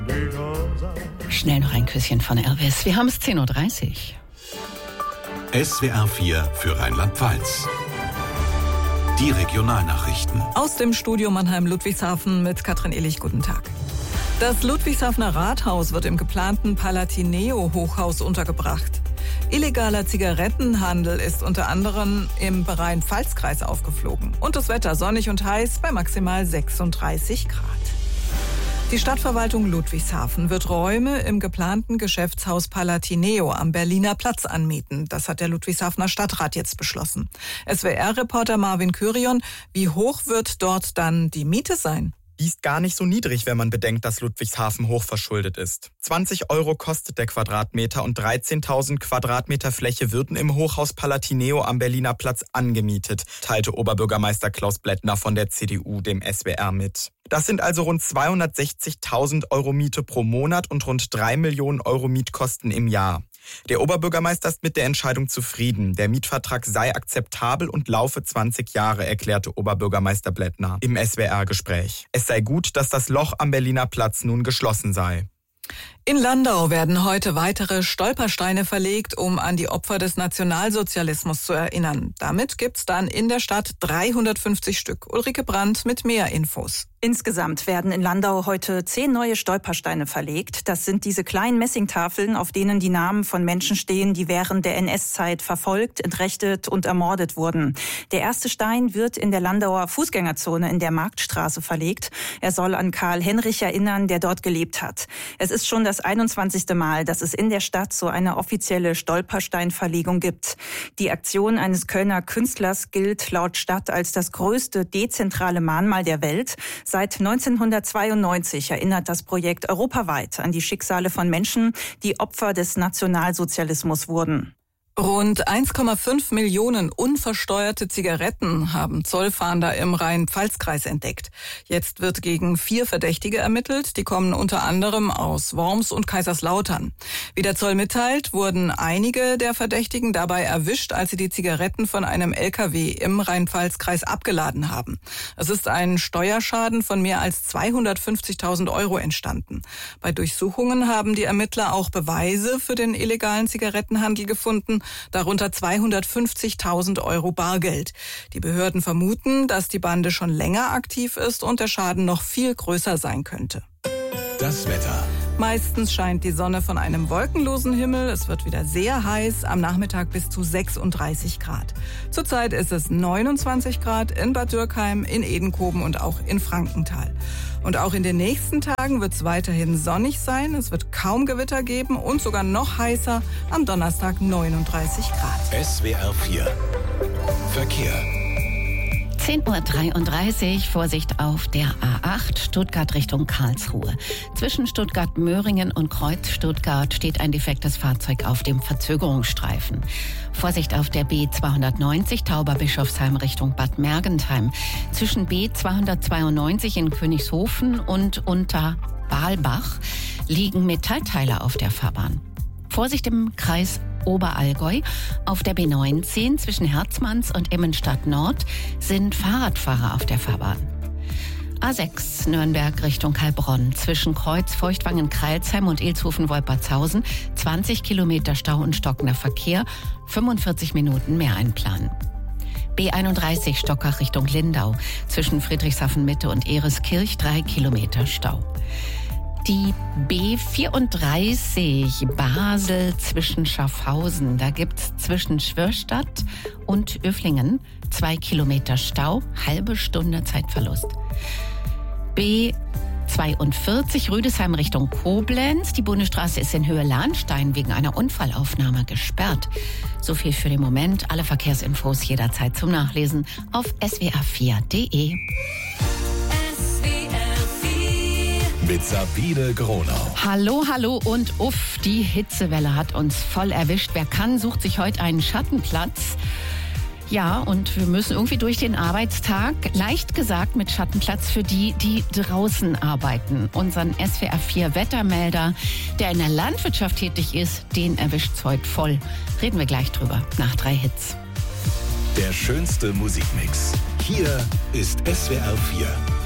Schnell noch ein Küsschen von Elvis. Wir haben es 10.30 Uhr. SWR 4 für Rheinland-Pfalz. Die Regionalnachrichten. Aus dem Studio Mannheim-Ludwigshafen mit Katrin Illich. Guten Tag. Das Ludwigshafener Rathaus wird im geplanten Palatineo-Hochhaus untergebracht. Illegaler Zigarettenhandel ist unter anderem im Rhein-Pfalz-Kreis aufgeflogen. Und das Wetter sonnig und heiß bei maximal 36 Grad. Die Stadtverwaltung Ludwigshafen wird Räume im geplanten Geschäftshaus Palatineo am Berliner Platz anmieten. Das hat der Ludwigshafener Stadtrat jetzt beschlossen. SWR-Reporter Marvin Kyrion, wie hoch wird dort dann die Miete sein? Die ist gar nicht so niedrig, wenn man bedenkt, dass Ludwigshafen hochverschuldet ist. 20 € kostet der Quadratmeter und 13.000 Quadratmeter Fläche würden im Hochhaus Palatineo am Berliner Platz angemietet, teilte Oberbürgermeister Klaus Blättner von der CDU dem SWR mit. Das sind also rund 260.000 € Miete pro Monat und rund 3 Millionen € Mietkosten im Jahr. Der Oberbürgermeister ist mit der Entscheidung zufrieden. Der Mietvertrag sei akzeptabel und laufe 20 Jahre, erklärte Oberbürgermeister Blättner im SWR-Gespräch. Es sei gut, dass das Loch am Berliner Platz nun geschlossen sei. In Landau werden heute weitere Stolpersteine verlegt, um an die Opfer des Nationalsozialismus zu erinnern. Damit gibt's dann in der Stadt 350 Stück. Ulrike Brandt mit mehr Infos. Insgesamt werden in Landau heute 10 neue Stolpersteine verlegt. Das sind diese kleinen Messingtafeln, auf denen die Namen von Menschen stehen, die während der NS-Zeit verfolgt, entrechtet und ermordet wurden. Der erste Stein wird in der Landauer Fußgängerzone in der Marktstraße verlegt. Er soll an Karl Henrich erinnern, der dort gelebt hat. Es ist schon das 21. Mal, dass es in der Stadt so eine offizielle Stolpersteinverlegung gibt. Die Aktion eines Kölner Künstlers gilt laut Stadt als das größte dezentrale Mahnmal der Welt. Seit 1992 erinnert das Projekt europaweit an die Schicksale von Menschen, die Opfer des Nationalsozialismus wurden. Rund 1,5 Millionen unversteuerte Zigaretten haben Zollfahnder im Rhein-Pfalz-Kreis entdeckt. Jetzt wird gegen 4 Verdächtige ermittelt. Die kommen unter anderem aus Worms und Kaiserslautern. Wie der Zoll mitteilt, wurden einige der Verdächtigen dabei erwischt, als sie die Zigaretten von einem LKW im Rhein-Pfalz-Kreis abgeladen haben. Es ist ein Steuerschaden von mehr als 250.000 € entstanden. Bei Durchsuchungen haben die Ermittler auch Beweise für den illegalen Zigarettenhandel gefunden, darunter 250.000 € Bargeld. Die Behörden vermuten, dass die Bande schon länger aktiv ist und der Schaden noch viel größer sein könnte. Das Wetter. Meistens scheint die Sonne von einem wolkenlosen Himmel. Es wird wieder sehr heiß, am Nachmittag bis zu 36 Grad. Zurzeit ist es 29 Grad in Bad Dürkheim, in Edenkoben und auch in Frankenthal. Und auch in den nächsten Tagen wird es weiterhin sonnig sein. Es wird kaum Gewitter geben und sogar noch heißer, am Donnerstag 39 Grad. SWR 4 Verkehr. 10.33 Uhr, Vorsicht auf der A8, Stuttgart Richtung Karlsruhe. Zwischen Stuttgart-Möhringen und Kreuz Stuttgart steht ein defektes Fahrzeug auf dem Verzögerungsstreifen. Vorsicht auf der B290, Tauberbischofsheim Richtung Bad Mergentheim. Zwischen B292 in Königshofen und Unterbalbach liegen Metallteile auf der Fahrbahn. Vorsicht im Kreis Oberallgäu. Auf der B19 zwischen Herzmanns und Immenstadt Nord sind Fahrradfahrer auf der Fahrbahn. A6 Nürnberg Richtung Heilbronn. Zwischen Kreuz Feuchtwangen-Kreilsheim und Ilshofen-Wolpertshausen 20 Kilometer Stau und stockender Verkehr, 45 Minuten mehr einplanen. B31 Stockach Richtung Lindau. Zwischen Friedrichshafen-Mitte und Ereskirch 3 Kilometer Stau. Die B34 Basel zwischen Schaffhausen, da gibt's zwischen Schwörstadt und Öflingen 2 Kilometer Stau, halbe Stunde Zeitverlust. B42 Rüdesheim Richtung Koblenz, die Bundesstraße ist in Höhe Lahnstein wegen einer Unfallaufnahme gesperrt. So viel für den Moment, alle Verkehrsinfos jederzeit zum Nachlesen auf swr4.de. Mit Sabine Gronau. Hallo, hallo und uff, die Hitzewelle hat uns voll erwischt. Wer kann, sucht sich heute einen Schattenplatz. Ja, und wir müssen irgendwie durch den Arbeitstag, leicht gesagt mit Schattenplatz für die, die draußen arbeiten. Unseren SWR4 Wettermelder, der in der Landwirtschaft tätig ist, den erwischt's heute voll. Reden wir gleich drüber, nach 3 Hits. Der schönste Musikmix. Hier ist SWR4.